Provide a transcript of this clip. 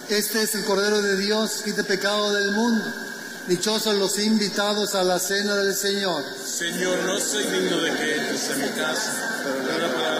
Este es el Cordero de Dios, quita el pecado del mundo. Dichosos los invitados a la cena del Señor. Señor, no soy digno de que entres en mi casa, pero una palabra